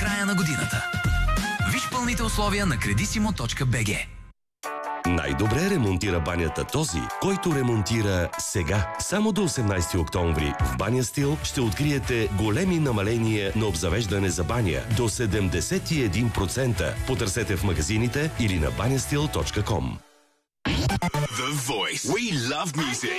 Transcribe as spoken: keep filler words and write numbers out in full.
края на годината. Виж пълните условия на кредисимо точка би джи. Най-добре ремонтира банята този, който ремонтира сега. Само до осемнайсети октомври в Баня Стил ще откриете големи намаления на обзавеждане за баня до седемдесет и един процента. Потърсете в магазините или на баня стил точка ком. The Voice. We love music.